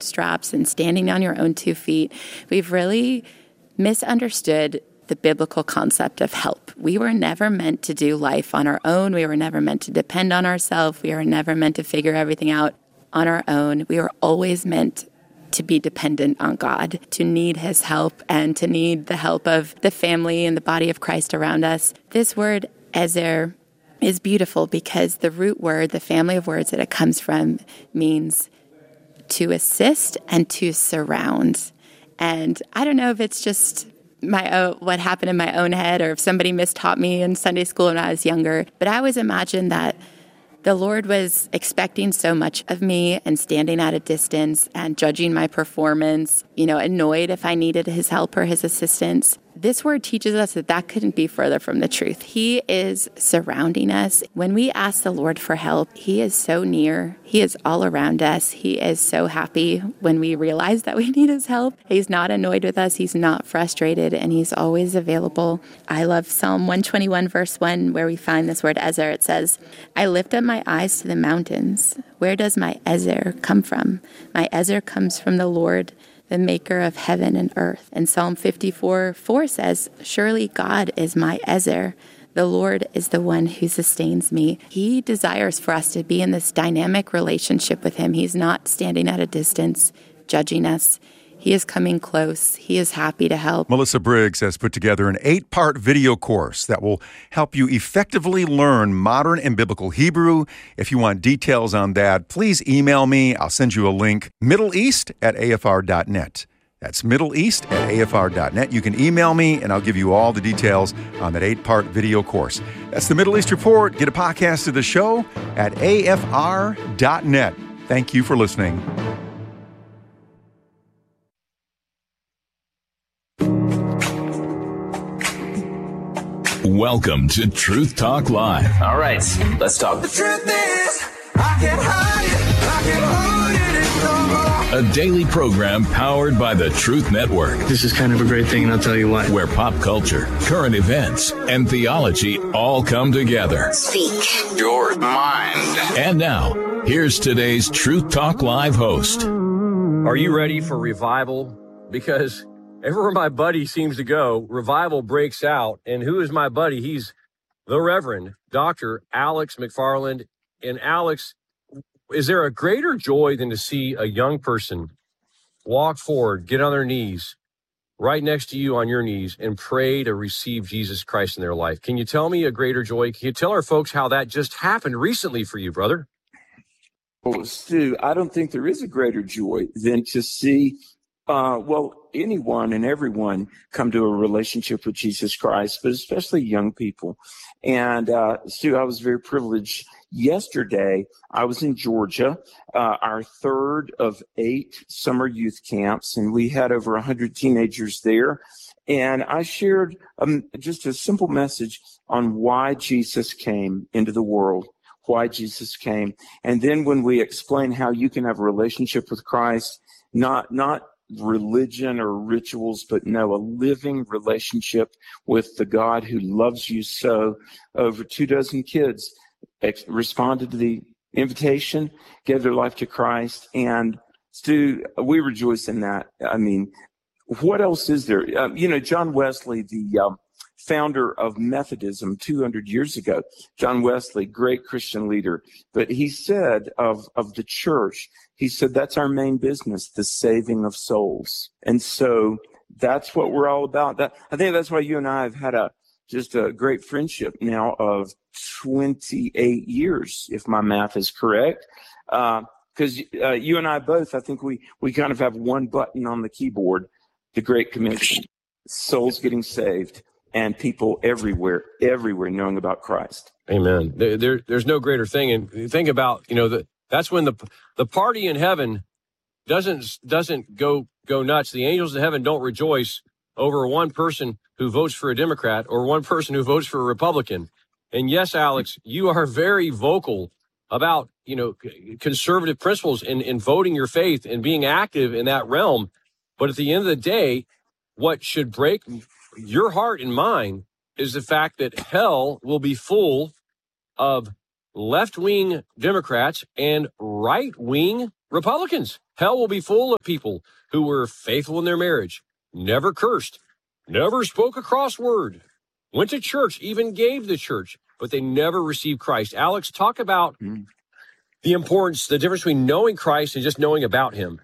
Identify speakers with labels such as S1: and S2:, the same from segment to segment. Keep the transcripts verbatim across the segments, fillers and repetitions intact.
S1: bootstraps and standing on your own two feet. We've really misunderstood the biblical concept of help. We were never meant to do life on our own. We were never meant to depend on ourselves. We were never meant to figure everything out on our own. We were always meant to be dependent on God, to need his help, and to need the help of the family and the body of Christ around us. This word, ezer, is beautiful because the root word, the family of words that it comes from, means to assist and to surround. And I don't know if it's just my own, what happened in my own head, or if somebody mistaught me in Sunday school when I was younger, but I always imagined that the Lord was expecting so much of me and standing at a distance and judging my performance, you know, annoyed if I needed his help or his assistance. This word teaches us that that couldn't be further from the truth. He is surrounding us. When we ask the Lord for help, he is so near. He is all around us. He is so happy when we realize that we need his help. He's not annoyed with us. He's not frustrated, and he's always available. I love Psalm one twenty-one, verse one, where we find this word ezer. It says, I lift up my eyes to the mountains. Where does my ezer come from? My ezer comes from the Lord, the maker of heaven and earth. And Psalm fifty-four, four says, surely God is my ezer. The Lord is the one who sustains me. He desires for us to be in this dynamic relationship with him. He's not standing at a distance, judging us. He is coming close. He is happy to help.
S2: Melissa Briggs has put together an eight-part video course that will help you effectively learn modern and biblical Hebrew. If you want details on that, please email me. I'll send you a link, Middle East at A F R dot net. That's Middle East at A F R dot net. You can email me, and I'll give you all the details on that eight-part video course. That's the Middle East Report. Get a podcast of the show at A F R dot net. Thank you for listening.
S3: Welcome to Truth Talk Live.
S4: All right, let's talk.
S5: The truth is, I can't hide it, I can't hold it no more.
S3: A daily program powered by the Truth Network.
S6: This is kind of a great thing, and I'll tell you why.
S3: Where pop culture, current events, and theology all come together.
S5: Speak your mind.
S3: And now, here's today's Truth Talk Live host.
S7: Are you ready for revival? Because everywhere my buddy seems to go, revival breaks out. And who is my buddy? He's the Reverend Doctor Alex McFarland. And Alex, is there a greater joy than to see a young person walk forward, get on their knees, right next to you on your knees, and pray to receive Jesus Christ in their life? Can you tell me a greater joy? Can you tell our folks how that just happened recently for you, brother?
S8: Well, Stu, I don't think there is a greater joy than to see Uh, well, anyone and everyone come to a relationship with Jesus Christ, but especially young people. And, uh, Stu, I was very privileged. Yesterday, I was in Georgia, uh, our third of eight summer youth camps, and we had over one hundred teenagers there. And I shared um, just a simple message on why Jesus came into the world, why Jesus came. And then when we explain how you can have a relationship with Christ, not, not, religion or rituals, but no, a living relationship with the God who loves you so. Over two dozen kids ex- responded to the invitation, gave their life to Christ, and Stu, we rejoice in that. I mean, what else is there? Um, you know, John Wesley, the um, founder of Methodism two hundred years ago, John Wesley, great Christian leader, but he said of, of the church, he said, that's our main business, the saving of souls. And so that's what we're all about. That, I think that's why you and I have had a, just a great friendship now of twenty-eight years, if my math is correct. Uh, cause, uh, you and I both, I think we, we kind of have one button on the keyboard, the Great Commission, souls getting saved, and people everywhere, everywhere knowing about Christ.
S7: Amen. There, there, there's no greater thing. And think about, you know, the, that's when the the party in heaven doesn't doesn't go go nuts. The angels in heaven don't rejoice over one person who votes for a Democrat or one person who votes for a Republican. And yes, Alex, you are very vocal about, you know, conservative principles in, in voting your faith and being active in that realm. But at the end of the day, what should break your heart and mine is the fact that hell will be full of left-wing Democrats and right-wing Republicans. Hell will be full of people who were faithful in their marriage, never cursed, never spoke a cross word, went to church, even gave the church, but they never received Christ. Alex, talk about mm. the importance, the difference between knowing Christ and just knowing about him.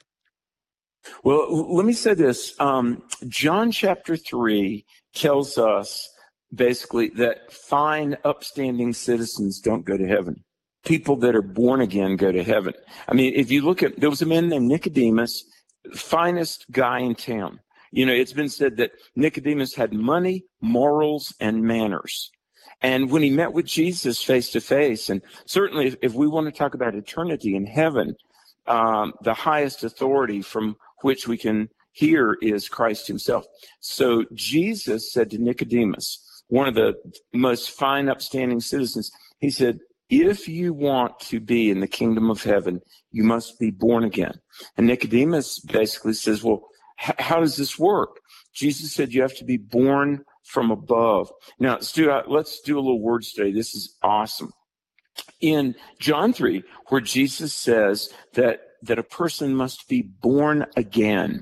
S8: Well, let me say this. Um, John chapter three tells us basically that fine, upstanding citizens don't go to heaven. People that are born again go to heaven. I mean, if you look at, there was a man named Nicodemus, finest guy in town. You know, it's been said that Nicodemus had money, morals, and manners. And when he met with Jesus face to face, and certainly if, if we want to talk about eternity in heaven, um, the highest authority from which we can hear is Christ himself. So Jesus said to Nicodemus, one of the most fine, upstanding citizens, he said, if you want to be in the kingdom of heaven, you must be born again. And Nicodemus basically says, well, h- how does this work? Jesus said you have to be born from above. Now, Stu, let's do a little word study. This is awesome. In John three, where Jesus says that, that a person must be born again,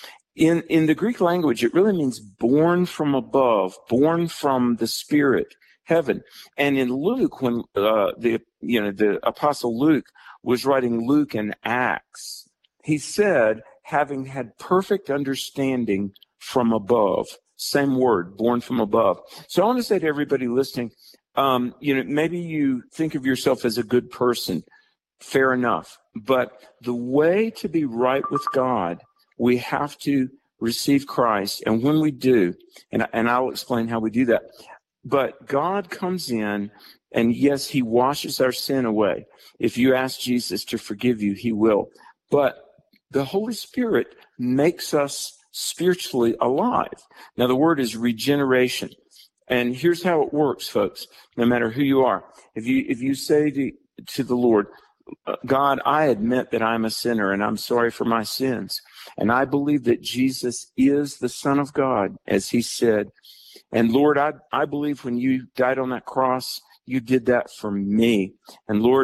S8: in, in the Greek language, it really means born from above, born from the Spirit, heaven. And in Luke, when uh, the you know the Apostle Luke was writing Luke and Acts, he said, having had perfect understanding from above. Same word, born from above. So I want to say to everybody listening, um, you know, maybe you think of yourself as a good person. Fair enough. But the way to be right with God, we have to receive Christ. And when we do, and, and I'll explain how we do that, but God comes in, and yes, he washes our sin away. If you ask Jesus to forgive you, he will. But the Holy Spirit makes us spiritually alive. Now, the word is regeneration. And here's how it works, folks, no matter who you are. If you if you say to, to the Lord, God, I admit that I'm a sinner and I'm sorry for my sins. And I believe that Jesus is the Son of God, as he said. And Lord, I, I believe when you died on that cross, you did that for me. And Lord,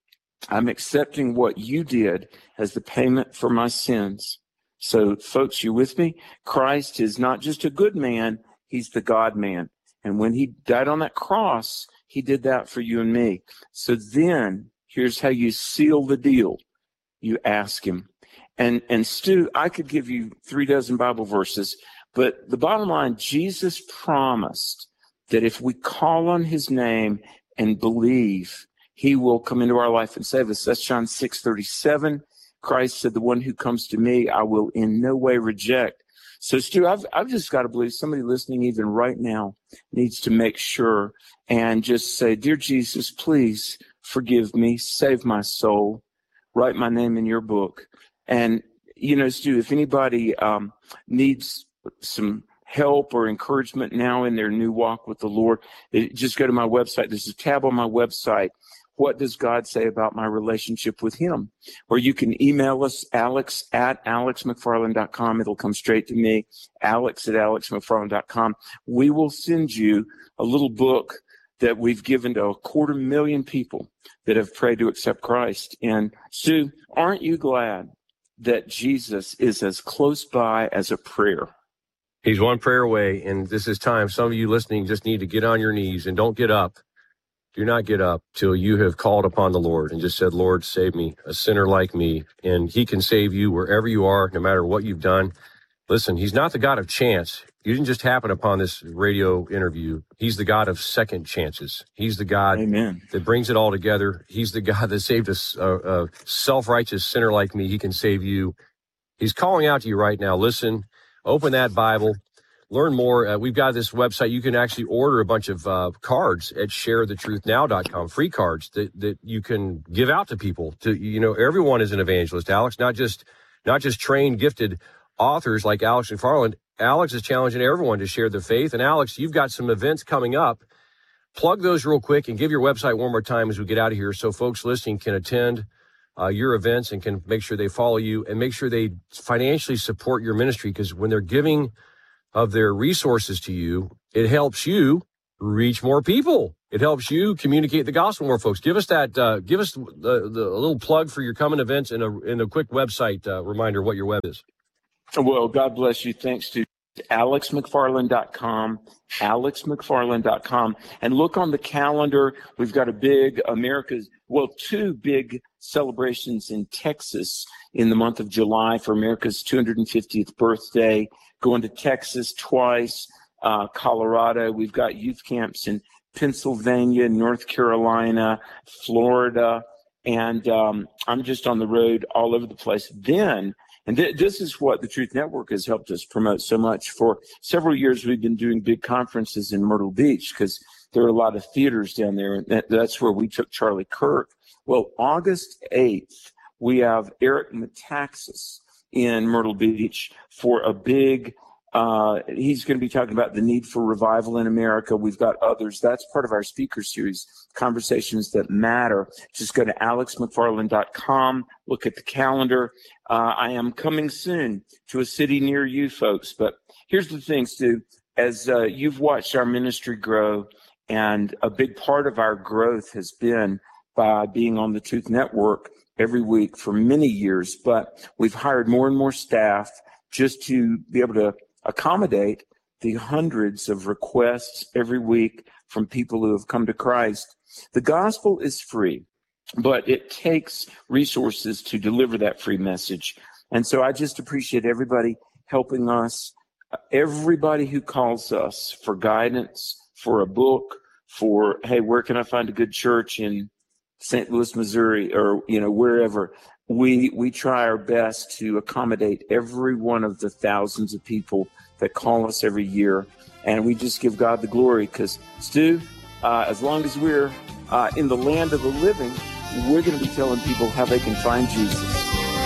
S8: I'm accepting what you did as the payment for my sins. So folks, you with me? Christ is not just a good man, he's the God man. And when he died on that cross, he did that for you and me. So then here's how you seal the deal. You ask him. And, and Stu, I could give you three dozen Bible verses, but the bottom line, Jesus promised that if we call on his name and believe, he will come into our life and save us. That's John six thirty-seven. Christ said, the one who comes to me, I will in no way reject. So, Stu, I've, I've just got to believe somebody listening even right now needs to make sure and just say, dear Jesus, please forgive me, save my soul, write my name in your book. And, you know, Stu, if anybody um, needs some help or encouragement now in their new walk with the Lord, just go to my website. There's a tab on my website. What does God say about my relationship with him? Or you can email us, alex at alex mcfarland dot com. It'll come straight to me, alex at alex mcfarland dot com. We will send you a little book that we've given to a quarter million people that have prayed to accept Christ. And Sue, aren't you glad that Jesus is as close by as a prayer?
S7: He's one prayer away, and this is time. Some of you listening just need to get on your knees and don't get up. Do not get up till you have called upon the Lord and just said, Lord, save me, a sinner like me. And he can save you wherever you are, no matter what you've done. Listen, he's not the God of chance. You didn't just happen upon this radio interview. He's the God of second chances. He's the God
S8: Amen.
S7: that brings it all together. He's the God that saved a, a, a self-righteous sinner like me. He can save you. He's calling out to you right now. Listen, open that Bible. Learn more. Uh, we've got this website. You can actually order a bunch of uh, cards at share the truth now dot com, free cards that, that you can give out to people. To you know, everyone is an evangelist, Alex, not just not just trained, gifted authors like Alex McFarland. Alex is challenging everyone to share their faith. And Alex, you've got some events coming up. Plug those real quick and give your website one more time as we get out of here so folks listening can attend uh, your events and can make sure they follow you and make sure they financially support your ministry, because when they're giving of their resources to you, it helps you reach more people. It helps you communicate the gospel more, folks. Give us that. Uh, give us the, the a little plug for your coming events and a and a quick website uh, reminder what your web is.
S8: Well, God bless you. Thanks to alex mcfarland dot com, alex mcfarland dot com, and look on the calendar. We've got a big America's, well, two big celebrations in Texas in the month of July for America's two hundred fiftieth birthday. Going to Texas twice, uh, Colorado. We've got youth camps in Pennsylvania, North Carolina, Florida, and um, I'm just on the road all over the place. Then, and th- this is what the Truth Network has helped us promote so much. For several years, we've been doing big conferences in Myrtle Beach because there are a lot of theaters down there. And that, that's where we took Charlie Kirk. Well, August eighth, we have Eric Metaxas in Myrtle Beach for a big Uh, he's going to be talking about the need for revival in America. We've got others. That's part of our speaker series, Conversations That Matter. Just go to alex mcfarland dot com, look at the calendar. Uh, I am coming soon to a city near you, folks. But here's the thing, Stu. As uh, you've watched our ministry grow, and a big part of our growth has been by being on the Truth Network every week for many years. But we've hired more and more staff just to be able to accommodate the hundreds of requests every week from people who have come to Christ. The gospel is free, but it takes resources to deliver that free message. And so I just appreciate everybody helping us, everybody who calls us for guidance, for a book, for, hey, where can I find a good church in Saint Louis, Missouri, or, you know, wherever. We we try our best to accommodate every one of the thousands of people that call us every year, and we just give God the glory because, Stu, uh, as long as we're uh, in the land of the living, we're going to be telling people how they can find Jesus.